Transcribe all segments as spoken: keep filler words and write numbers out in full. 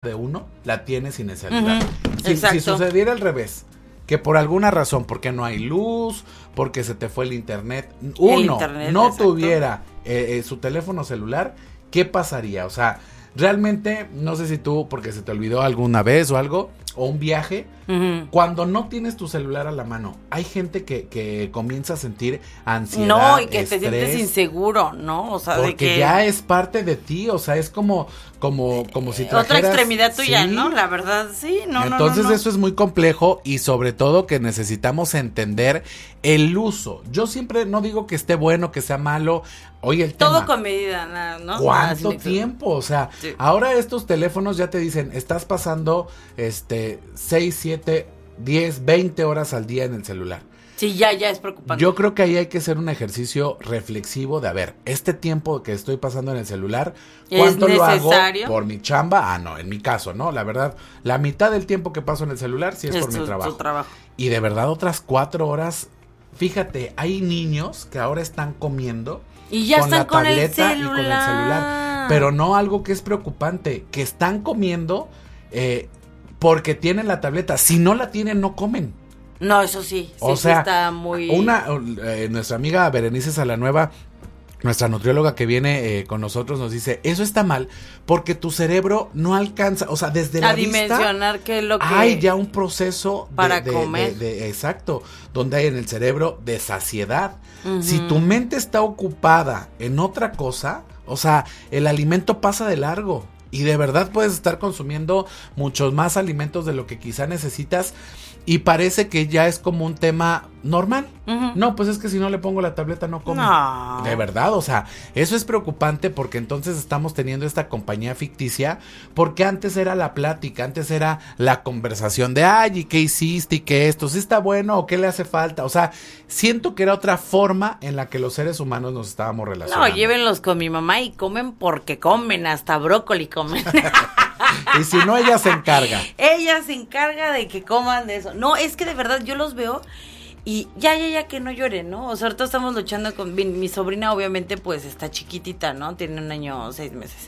de uno la tiene sin el celular. Uh-huh. Si, Exacto. si sucediera al revés, que por alguna razón, porque no hay luz, porque se te fue el internet, uno el internet, no exacto. tuviera eh, eh, su teléfono celular, ¿qué pasaría? O sea, realmente, no sé si tú, porque se te olvidó alguna vez o algo, o un viaje, uh-huh. cuando no tienes tu celular a la mano, hay gente que, que comienza a sentir ansiedad, no, y que estrés, te sientes inseguro, ¿no? O sea, porque de que ya es parte de ti, o sea, es como, como, como si trajeras, otra extremidad tuya, ¿sí? ¿no? La verdad, sí, no, Entonces no, no, no. eso es muy complejo y sobre todo que necesitamos entender el uso. Yo siempre no digo que esté bueno, que sea malo. Oye, el todo tema, con medida, ¿no? ¿cuánto Nada, tiempo? O sea, sí. ahora estos teléfonos ya te dicen, estás pasando este seis, siete, diez, veinte horas al día en el celular. Sí, ya, ya es preocupante. Yo creo que ahí hay que hacer un ejercicio reflexivo de, a ver, este tiempo que estoy pasando en el celular, ¿cuánto ¿es lo hago necesario? por mi chamba? Ah, no, en mi caso, ¿no? La verdad, la mitad del tiempo que paso en el celular sí es, es por tu, mi trabajo. tu trabajo. Y de verdad otras cuatro horas, fíjate, hay niños que ahora están comiendo y ya con están la con el tableta celular. y con el celular. Pero no algo que es preocupante, que están comiendo eh, porque tienen la tableta. Si no la tienen, no comen. No, eso sí, sí, o sí sea, está muy... Una, eh, nuestra amiga Berenice Salanueva, nuestra nutrióloga que viene eh, con nosotros, nos dice, eso está mal porque tu cerebro no alcanza, o sea, desde a la dimensionar vista qué es lo que hay ya un proceso de, para de, comer. de, de, exacto, donde hay en el cerebro de saciedad. Uh-huh. Si tu mente está ocupada en otra cosa, o sea, el alimento pasa de largo y de verdad puedes estar consumiendo muchos más alimentos de lo que quizá necesitas. Y parece que ya es como un tema normal. Uh-huh. No, pues es que si no le pongo la tableta no come. No. De verdad, o sea, eso es preocupante porque entonces estamos teniendo esta compañía ficticia, porque antes era la plática, antes era la conversación de, ay, ¿y qué hiciste? ¿Y qué esto? ¿Sí está bueno o qué le hace falta? O sea, siento que era otra forma en la que los seres humanos nos estábamos relacionando. No, llévenlos con mi mamá y comen porque comen, hasta brócoli comen. Y si no, ella se encarga. Ella se encarga de que coman de eso. No, es que de verdad yo los veo y ya, ya, ya que no lloren, ¿no? O sea, ahorita estamos luchando con mi, mi sobrina, obviamente, pues está chiquitita, ¿no? Tiene un año, seis meses.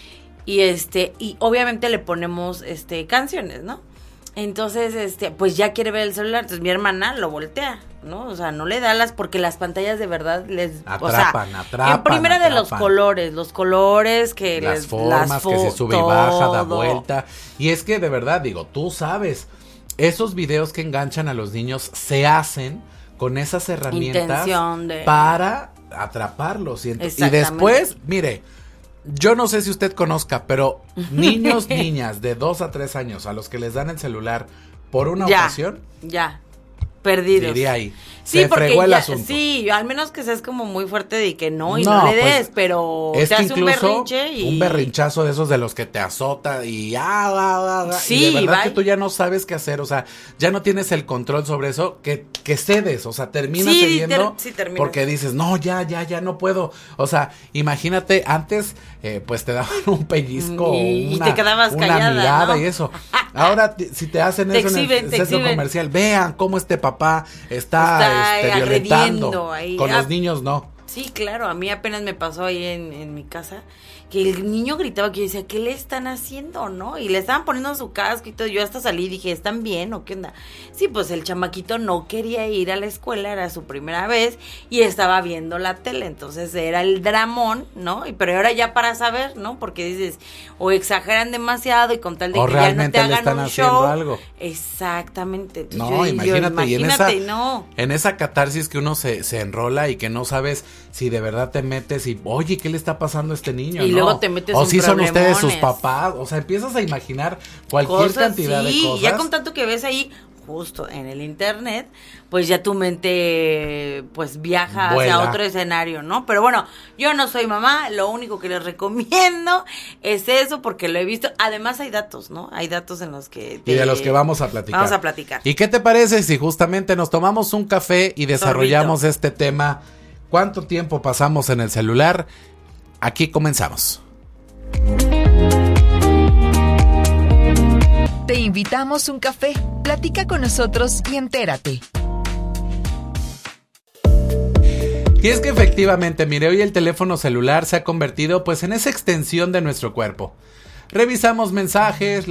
Y este, y obviamente le ponemos este canciones, ¿no? Entonces, este, pues ya quiere ver el celular, entonces mi hermana lo voltea, ¿no? O sea, no le da las, porque las pantallas de verdad les... Atrapan, o sea, atrapan, en primera atrapan. de los colores, los colores que... Las les, formas las que se sube todo. y baja, da vuelta. Y es que de verdad, digo, tú sabes, esos videos que enganchan a los niños se hacen con esas herramientas de... para atraparlos. Y, ent- y después, mire... Yo no sé si usted conozca, pero niños, niñas de dos a tres años a los que les dan el celular por una ya, ocasión, ya, perdidos. Diría ahí, sí, se fregó el ya, asunto. Sí, al menos que seas como muy fuerte de que no y no, no, le des, pues, pero es te que hace un berrinche y... un berrinchazo de esos de los que te azota y ah, ah, ah, sí, y de verdad bye. que tú ya no sabes qué hacer, o sea, ya no tienes el control sobre eso, que, que cedes, o sea, terminas sí, cediendo ter, sí, terminas. porque dices, no, ya, ya, ya no puedo, o sea, imagínate, antes, eh, pues te daban un pellizco, y, una, y te quedabas una callada, mirada ¿no? y eso, ahora t- si te hacen te eso exhiben, en el te centro exhiben. comercial, vean cómo este papá está, Está este, violentando, ahí. con Ah, los niños no. Sí, claro, a mí apenas me pasó ahí en, en mi casa que el niño gritaba, que yo decía, ¿qué le están haciendo, no? Y le estaban poniendo su casco y todo, yo hasta salí y dije, ¿están bien o qué onda? Sí, pues el chamaquito no quería ir a la escuela, era su primera vez y estaba viendo la tele, entonces era el dramón, ¿no? Y pero ahora ya para saber, ¿no? Porque dices, o exageran demasiado y con tal de o que ya no te le hagan están un haciendo show. Algo. Exactamente. Entonces, No, yo, imagínate, yo, y en imagínate, esa, no. en esa catarsis que uno se, se enrola y que no sabes si de verdad te metes y, oye, ¿qué le está pasando a este niño? Y ¿no? luego te metes o en si son ustedes sus problemones. papás, o sea, empiezas a imaginar cualquier Cosas, cantidad sí, de cosas. ya con tanto que ves ahí justo en el internet, pues ya tu mente pues viaja Vuela. hacia otro escenario, ¿no? Pero bueno, yo no soy mamá, lo único que les recomiendo es eso porque lo he visto. Además hay datos, ¿no? Hay datos en los que te... Y de los que vamos a platicar. Vamos a platicar. ¿Y qué te parece si justamente nos tomamos un café y desarrollamos Sorbito. este tema? ¿Cuánto tiempo pasamos en el celular? Aquí comenzamos. Te invitamos un café. Platica con nosotros y entérate. Y es que efectivamente, mire, hoy el teléfono celular se ha convertido pues en esa extensión de nuestro cuerpo. revisamos mensajes,